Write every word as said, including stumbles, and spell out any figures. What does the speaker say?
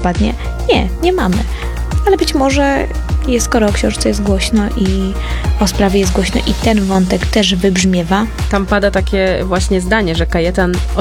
padnie. Nie, nie mamy. Ale być może jest, skoro o książce jest głośno i o sprawie jest głośno i ten wątek też wybrzmiewa. Tam pada takie właśnie zdanie, że Kajetan